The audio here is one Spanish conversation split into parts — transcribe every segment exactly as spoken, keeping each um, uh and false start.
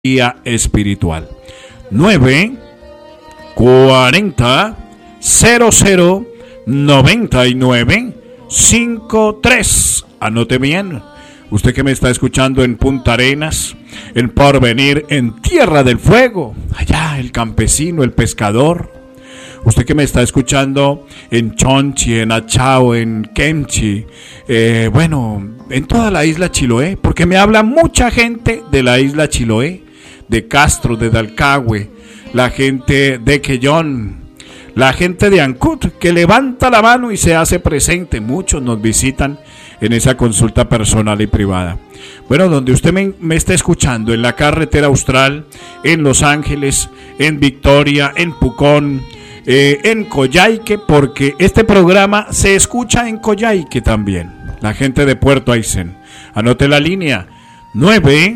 espiritual. nueve cuarenta cero cero noventa y nueve cincuenta y tres. Anote bien. Usted que me está escuchando en Punta Arenas, en Porvenir, en Tierra del Fuego, allá el campesino, el pescador. Usted que me está escuchando en Chonchi, en Achao, en Kemchi, eh, bueno, en toda la isla Chiloé, porque me habla mucha gente de la isla Chiloé, de Castro, de Dalcahue, la gente de Quellón, la gente de Ancud, que levanta la mano y se hace presente. Muchos nos visitan en esa consulta personal y privada. Bueno, donde usted me, me está escuchando, en la carretera austral, en Los Ángeles, en Victoria, en Pucón, eh, en Coyhaique, porque este programa se escucha en Coyhaique también. La gente de Puerto Aysén. Anote la línea nueve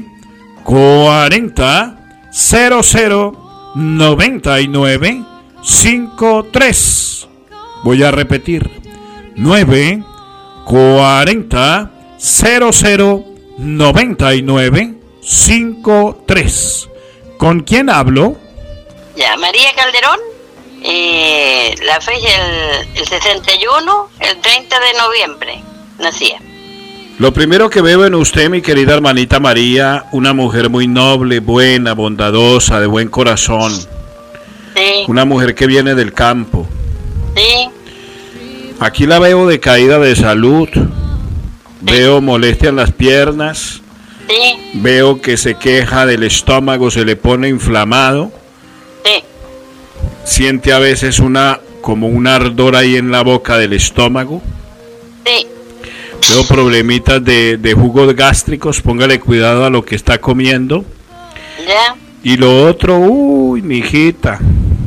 cuarenta cero cero noventa y nueve cincuenta y tres. Voy a repetir. nueve cuarenta cero cero noventa y nueve cincuenta y tres. ¿Con quién hablo? Ya, María Calderón. Eh, la fecha el, el sesenta y uno, el treinta de noviembre nacía. Lo primero que veo en usted, mi querida hermanita María, una mujer muy noble, buena, bondadosa, de buen corazón. Sí. Una mujer que viene del campo. Sí. Aquí la veo decaída de salud. Sí. Veo molestia en las piernas. Sí. Veo que se queja del estómago, se le pone inflamado. Sí. Siente a veces una como un ardor ahí en la boca del estómago. Sí. Veo problemitas de, de jugos gástricos. Póngale cuidado a lo que está comiendo. Ya. Y lo otro, uy, mijita.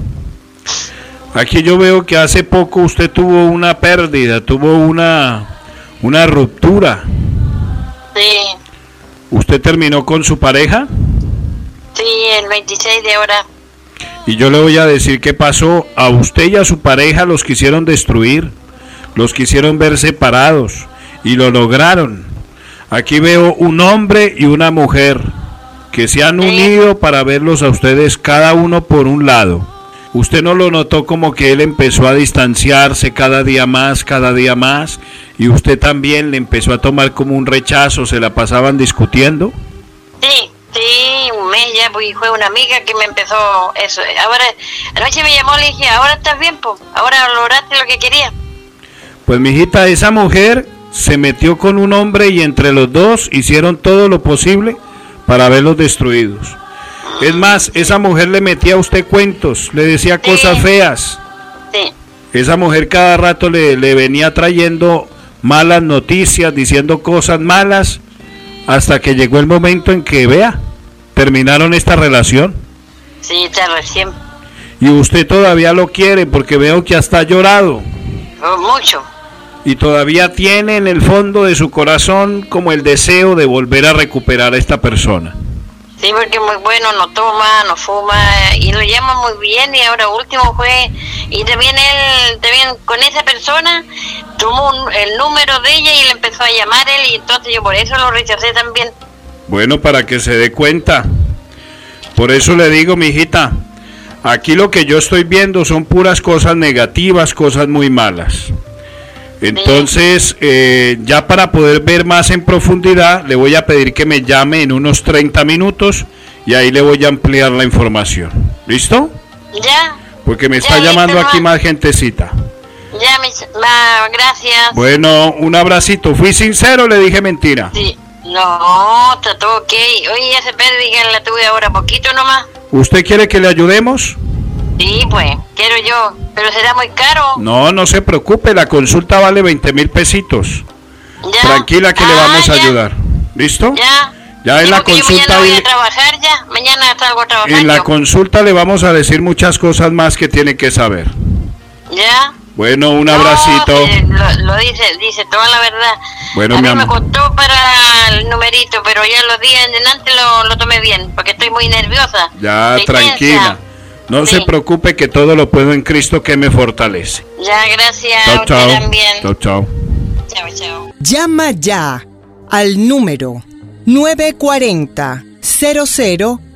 Aquí yo veo que hace poco usted tuvo una pérdida, tuvo una, una ruptura. Sí. ¿Usted terminó con su pareja? Sí, el veintiséis de ahora. Y yo le voy a decir qué pasó. A usted y a su pareja los quisieron destruir, los quisieron ver separados y lo lograron. Aquí veo un hombre y una mujer que se han unido para verlos a ustedes cada uno por un lado. ¿Usted no lo notó como que él empezó a distanciarse cada día más, cada día más? Y usted también le empezó a tomar como un rechazo, se la pasaban discutiendo. Sí, sí, un mes ya, pues fue una amiga que me empezó eso. Ahora, anoche me llamó, le dije, ahora estás bien, pues, ahora lograste lo que querías. Pues mijita, esa mujer se metió con un hombre y entre los dos hicieron todo lo posible para verlos destruidos. Es más, esa mujer le metía a usted cuentos, le decía sí. cosas feas. Sí. Esa mujer cada rato le, le venía trayendo malas noticias, diciendo cosas malas, hasta que llegó el momento en que, vea, terminaron esta relación. Sí, está recién. Y usted todavía lo quiere, porque veo que hasta ha llorado. Oh, mucho. Y todavía tiene en el fondo de su corazón como el deseo de volver a recuperar a esta persona. Sí, porque es muy bueno, no toma, no fuma, y lo llama muy bien, y ahora último fue, y también él, también con esa persona, tomó un, el número de ella y le empezó a llamar él, y entonces yo por eso lo rechacé también. Bueno, para que se dé cuenta, por eso le digo, mijita, aquí lo que yo estoy viendo son puras cosas negativas, cosas muy malas. Entonces, eh, ya para poder ver más en profundidad, le voy a pedir que me llame en unos treinta minutos y ahí le voy a ampliar la información. ¿Listo? Ya. Porque me ya, está llamando pero aquí más gentecita. Ya, mis, ma, gracias. Bueno, un abracito. ¿Fui sincero le dije mentira? Sí. No, está todo ok. Oye, esa pérdida la tuve ahora poquito nomás. ¿Usted quiere que le ayudemos? Sí, pues, quiero yo, pero será muy caro. No, no se preocupe, la consulta vale veinte mil pesitos. Ya. Tranquila que ah, le vamos a ya. ayudar. ¿Listo? Ya. Ya en sí, la consulta. Yo mañana voy a trabajar ya, mañana salgo a trabajar. En yo. la consulta le vamos a decir muchas cosas más que tiene que saber. Ya. Bueno, un no, abracito. Sí, lo, lo dice, dice toda la verdad. Bueno, a mi mí amor. me costó para el numerito, pero ya los días en adelante lo, lo tomé bien, porque estoy muy nerviosa. Ya, estoy tranquila. tensa. No sí. se preocupe que todo lo puedo en Cristo que me fortalece. Ya, gracias. Chao, chao. También. Chao, chao. Chao, chao. Llama ya al número nueve cuarenta cero cero